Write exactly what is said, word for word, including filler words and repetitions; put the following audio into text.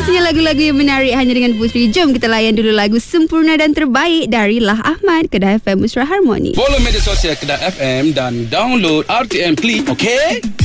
Pastinya lagu-lagu yang menarik hanya dengan Puteri. Jom kita layan dulu lagu Sempurna dan Terbaik dari Lah Ahmad, Kedah F M Mesra Harmoni. Follow media sosial Kedah F M dan download R T M Click, okey?